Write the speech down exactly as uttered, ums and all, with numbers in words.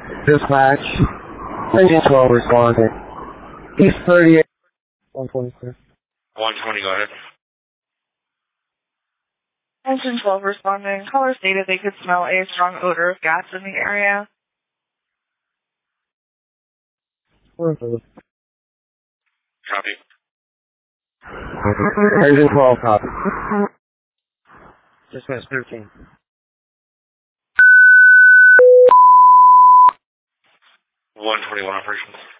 Dispatch. Engine twelve responding. East thirty-eight. one twenty, clear. one twenty, go ahead. Engine twelve responding. Caller stated they could smell a strong odor of gas in the area. Where is it? Copy. Engine twelve, copy. Dispatch thirteen. one twenty-one operations.